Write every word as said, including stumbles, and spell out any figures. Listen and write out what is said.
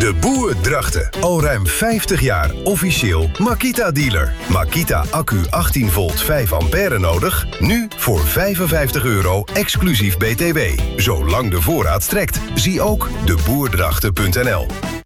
De Boer Drachten. Al ruim vijftig jaar officieel Makita-dealer. Makita accu achttien volt vijf ampère nodig? Nu voor vijfenvijftig euro exclusief B T W. Zolang de voorraad strekt. Zie ook de boerdrachten punt n l.